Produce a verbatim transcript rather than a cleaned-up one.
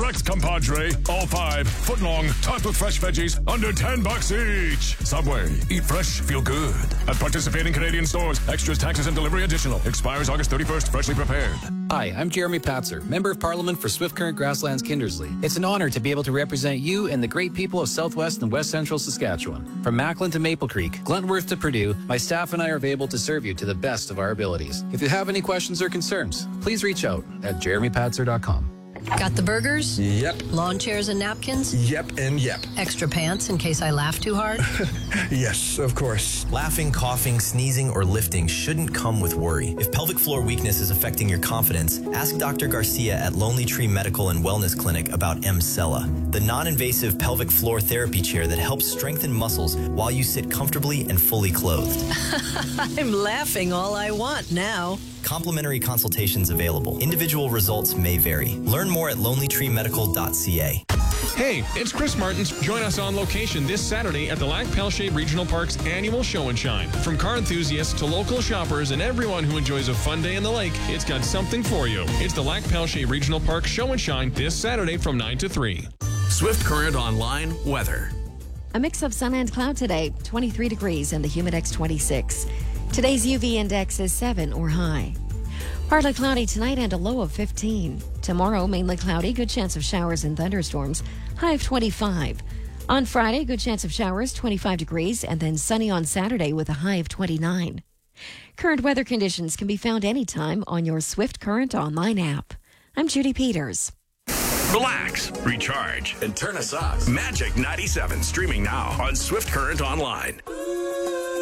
Correct, compadre. All five, foot long, topped with fresh veggies, under ten bucks each. Subway, eat fresh, feel good. At participating Canadian stores, extras, taxes, and delivery additional. Expires August thirty-first, freshly prepared. Hi, I'm Jeremy Patzer, Member of Parliament for Swift Current Grasslands Kindersley. It's an honor to be able to represent you and the great people of Southwest and West Central Saskatchewan. From Macklin to Maple Creek, Glentworth to Purdue, my staff and I are available to serve you to the best of our abilities. If you have any questions or concerns, please reach out at jeremy patzer dot com. Got the burgers? Yep. Lawn chairs and napkins? Yep and yep. Extra pants in case I laugh too hard? Yes, of course. Laughing, coughing, sneezing, or lifting shouldn't come with worry. If pelvic floor weakness is affecting your confidence, ask Doctor Garcia at Lonely Tree Medical and Wellness Clinic about Emsella, the non-invasive pelvic floor therapy chair that helps strengthen muscles while you sit comfortably and fully clothed. I'm laughing all I want now. Complimentary consultations available. Individual results may vary. Learn more at lonely tree medical dot c a. Hey, it's Chris Martins. Join us on location this Saturday at the Lac Pelche Regional Park's annual Show and Shine. From car enthusiasts to local shoppers and everyone who enjoys a fun day in the lake, it's got something for you. It's the Lac Pelche Regional Park Show and Shine this Saturday from nine to three. Swift Current Online weather. A mix of sun and cloud today, twenty-three degrees and the Humidex twenty-six. Today's U V index is seven or high. Partly cloudy tonight and a low of fifteen. Tomorrow, mainly cloudy, good chance of showers and thunderstorms, high of twenty-five. On Friday, good chance of showers, twenty-five degrees, and then sunny on Saturday with a high of twenty-nine. Current weather conditions can be found anytime on your Swift Current online app. I'm Judy Peters. Relax, recharge, and turn us up. Magic ninety-seven streaming now on Swift Current Online.